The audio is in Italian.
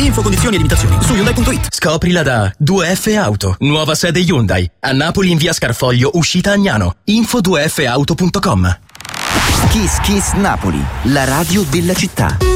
Info, condizioni e limitazioni su Hyundai.it. Scoprila da 2F Auto, nuova sede Hyundai, a Napoli in via Scarfoglio, uscita Agnano. Info 2fauto.com. Kiss Kiss Napoli, la radio della città.